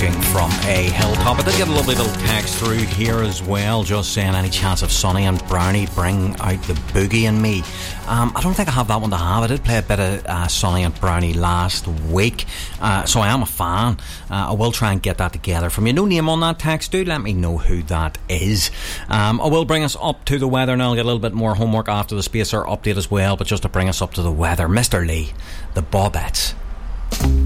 looking from a hilltop. I did get a lovely little text through here as well, just saying any chance of Sonny and Brownie bring out the boogie in me. I don't think I have that one to have. I did play a bit of Sonny and Brownie last week, so I am a fan. I will try and get that together from you. No name on that text. Do let me know who that is. I will bring us up to the weather now. I'll get a little bit more homework after the Spacer update as well, but just to bring us up to the weather, Mr. Lee, the Bobettes.